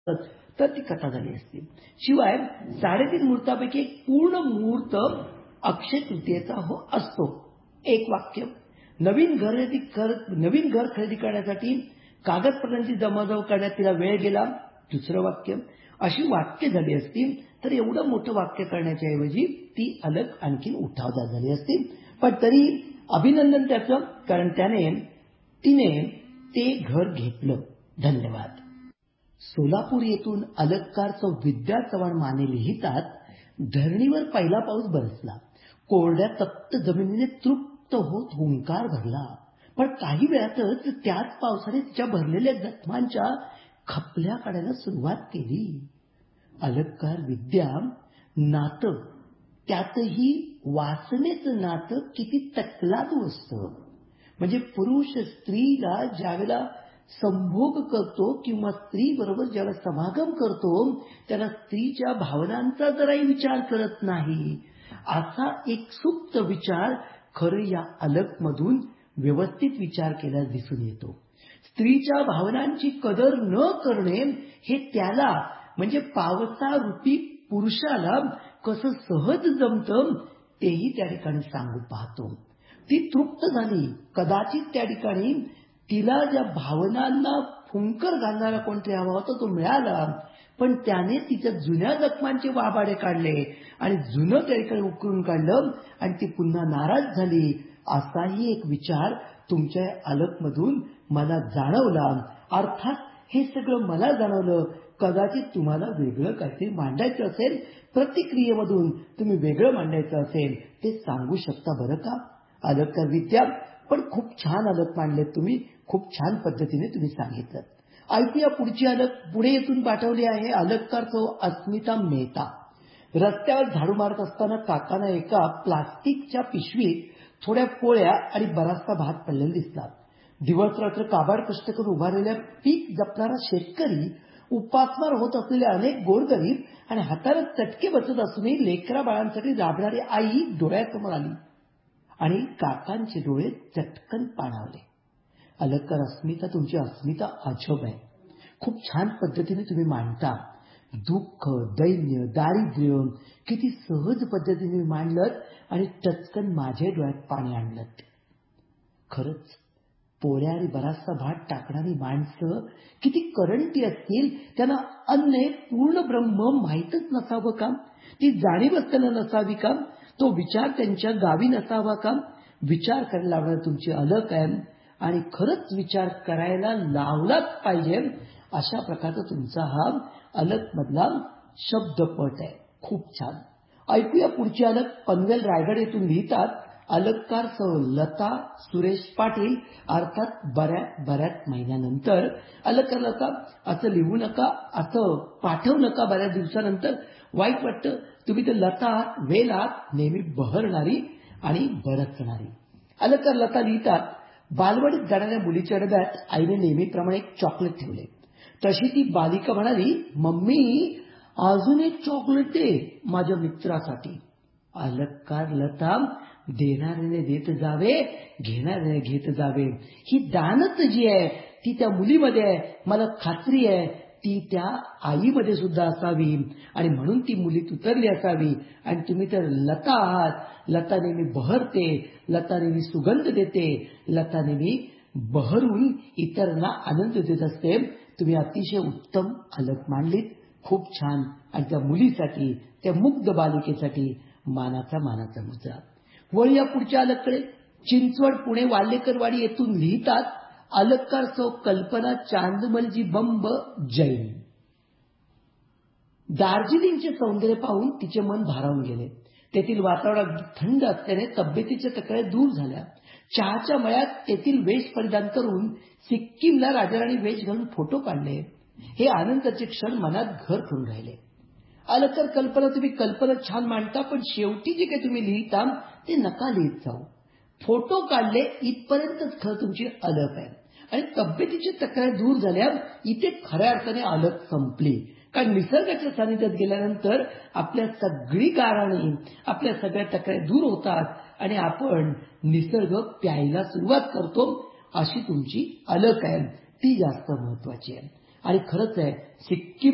तर ती कथा झाली असती. शिवाय 3.5 मुहूर्तापैकी एक पूर्ण मुहूर्त अक्षय तृतीयेचा असतो. एक वाक्य. नवीन घर खरेदी करण्यासाठी कागदपत्रांची जमाजमा करण्यात तिला वेळ गेला. दुसरं वाक्य. अशी वाक्य झाली असती तर एवढं मोठं वाक्य करण्याच्या ऐवजी ती अलग आणखीन उठावदार झाली असती. पण तरी अभिनंदन त्याचं, कारण तिने ते घर घेतलं. धन्यवाद. सोलापूर येथून अलगकार विद्या चव्हाण माने लिहितात, धरणीवर पहिला पाऊस बरसला. कोरड्या तप्त जमिनीने तृप्त होत हुंकार भरला. पण काही वेळातच त्याच पावसाने तिच्या भरलेल्या जखमांच्या खपल्या काढायला सुरुवात केली. अलगकार विद्या नातं, त्यातही वासनेचं नातं किती तकलादू असतं. म्हणजे पुरुष स्त्रीला ज्यावेळेला संभोग करतो किंवा स्त्री बरोबर ज्यावेळेला समागम करतो त्याला स्त्रीच्या भावनांचा जराही विचार करत नाही. असा एक सुप्त विचार खरं या अलगमधून व्यवस्थित विचार केल्यास दिसून येतो. स्त्रीच्या भावनांची कदर न करणे हे त्याला म्हणजे पावसारूपी पुरुषाला कसं सहज जमतं तेही त्या ठिकाणी सांगू पाहतो. ती तृप्त झाली. कदाचित त्या ठिकाणी तिला ज्या भावनांना फुंकर घालणारा कोणतरी हवा होता तो मिळाला, पण त्याने तिच्या जुन्या जखमांचे वाबाडे काढले आणि जुनं त्या ठिकाणी उकरून काढलं आणि ती पुन्हा नाराज झाली. असाही एक विचार तुमच्या अलगमधून मला जाणवला. अर्थात हे सगळं मला जाणवलं. कदाचित तुम्हाला वेगळं काहीतरी मांडायचं असेल, प्रतिक्रियेमधून तुम्ही वेगळं मांडायचं असेल ते सांगू शकता बरं का. अलगकार विद्या, पण खूप छान अलग मांडलेत तुम्ही, खूप छान पद्धतीने तुम्ही सांगितलं. ऐकूया पुढची अलग. पुढे येथून पाठवली आहे अलगकार अस्मिता मेहता. रस्त्यावर झाडू मारत असताना काकांना एका प्लास्टिकच्या पिशवीत थोड्या पोळ्या आणि बराचसा भात पडलेला दिसला. दिवस रात्र काबाड कष्ट करून उभारलेल्या पीक जपणारा शेतकरी, उपासमार होत असलेले अनेक गोरगरीब आणि हाताला चटके बसत असूनही लेकरा बाळांसाठी राबणारी आई डोळ्यासमोर आली आणि काकांचे डोळे चटकन पाणावले. अलगकार अस्मिता, तुमची अस्मिता अजब आहे. खूप छान पद्धतीने तुम्ही मांडता. दुःख, दैन्य, दारिद्र्य किती सहज पद्धतीने मांडलं आणि टचकन माझ्या डोळ्यात पाणी आणलं. खरंच पोळ्या आणि बराचसा भात टाकणारी माणसं किती करंटी असतील. त्यांना अन्न हे पूर्ण ब्रह्म माहीतच नसावं का? ती जाणीवच त्यांना नसावी का? तो विचार त्यांच्या गावी नसावा का? विचार करायला लावणार तुमची अलग आहे आणि खरंच विचार करायला लावलाच पाहिजे. अशा प्रकारचा तुमचा हा अलग मधला शब्दपट आहे. खूप छान. ऐकूया पुढची अलग. पनवेल रायगड येथून लिहितात, अलगकार लता सुरेश पाटील, अर्थात बऱ्याच महिन्यानंतर. अलगकार लता, असं लिहू नका, असं पाठवू नका. बऱ्याच दिवसानंतर वाईट वाटतं. तुम्ही तर लता वेल आहात, नेहमी बहरणारी आणि बरसणारी. अलगकार लता लिहितात, बालवाडीत जाणाऱ्या मुलीच्या डब्यात आईने नेहमीप्रमाणे एक चॉकलेट ठेवले. तशी ती बालिका म्हणाली, मम्मी अजून एक चॉकलेट दे माझ्या मित्रासाठी. अलगकार लता, देणाऱ्याने देत जावे, घेणाऱ्याने घेत जावे. ही दानच जी आहे ती त्या मुलीमध्ये आहे. मला खात्री आहे ती त्या आईमध्ये सुद्धा असावी आणि म्हणून ती मुलीत उतरली असावी. आणि तुम्ही तर लता आहात. लता नेहमी बहरते, लता नेहमी सुगंध देते, लता नेहमी बहरून इतरांना आनंद देत असते. तुम्ही अतिशय उत्तम अलग मांडलीत. खूप छान. आणि त्या मुलीसाठी, त्या मुग्ध बालिकेसाठी मानाचा मुद्रा. वळूया पुढच्या अलगकडे. चिंचवड, पुणे, वाल्लेकरवाडी येथून लिहितात, अलगकार कल्पना चांदमलजी बंब जैन. दार्जिलिंगचे सौंदर्य पाहून तिचे मन भारावून गेले. तेथील वातावरण थंड असल्याने तब्येतीच्या तक्रारी दूर झाल्या. चहाच्या मळ्यात तेथील वेश परिधान करून सिक्कीमला राजाराणी वेश घालून फोटो काढले. हे आनंदाचे क्षण मनात घर करून राहिले. अलगकार कल्पना, तुम्ही कल्पना छान मांडता, पण शेवटी जे काही तुम्ही लिहिता ते नका लिहित जाऊ. फोटो काढले इथपर्यंतच खरं तुमची अलग आहे. आणि तब्येतीची तक्रार दूर झाल्या इथे खऱ्या अर्थाने अलग संपली. कारण निसर्गाच्या सानिध्यात गेल्यानंतर आपल्या सगळी गाराणी, आपल्या सगळ्या तक्रारी दूर होतात आणि आपण निसर्ग प्यायला सुरुवात करतो. अशी तुमची अलग आहे, ती जास्त महत्वाची आहे. आणि खरंच आहे, सिक्कीम